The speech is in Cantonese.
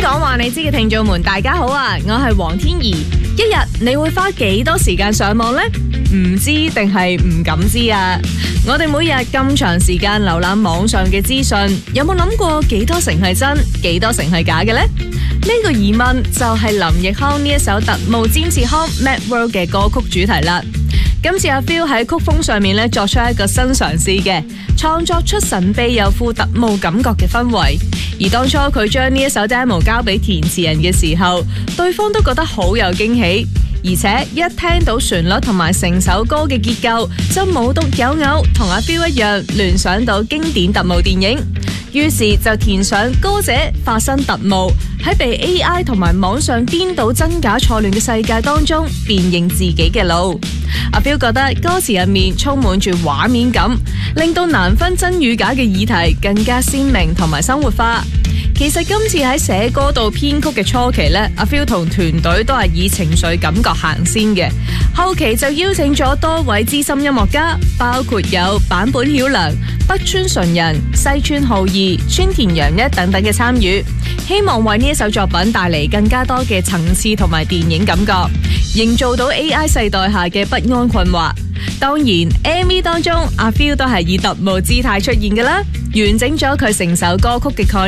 講話你知嘅聽眾們，大家好啊！我係黃天怡。一日你會花幾多時間上網呢？唔知定係唔敢知啊！我哋每日咁長時間瀏覽網上嘅資訊，有冇諗過幾多成係真，幾多成係假嘅呢？呢個疑問就係林奕匡呢一首特務詹士康 Mad World 嘅歌曲主題啦。今次阿 Phil 喺曲風上面咧作出一個新嘗試嘅，創作出神秘又富特務感覺嘅氛圍。而當初佢將呢一首 demo 交俾填詞人嘅時候，對方都覺得好有驚喜，而且一聽到旋律同埋成首歌嘅結構，就無獨有偶同阿 Phil 一樣聯想到經典特務電影。於是就填上歌者化身特務，喺被 AI 同埋網上顛倒真假錯亂嘅世界當中辨認自己嘅路。阿 Phil 覺得歌詞入面充滿住畫面感，令到難分真與假嘅議題更加鮮明同埋生活化。其實今次喺寫歌到編曲嘅初期呢，阿 Phil 同團隊都係以情緒感覺行先嘅，後期就邀請咗多位資深音樂家，包括有坂本曉良、北村純人、西村浩二、川田洋一等等嘅參與，希望為呢一首作品帶嚟更加多嘅層次同埋電影感覺，營造到 AI 世代下嘅不安困惑。當然 MV 當中阿 Phil 都係以特務姿態出現㗎啦，完整咗佢成首歌曲嘅概念。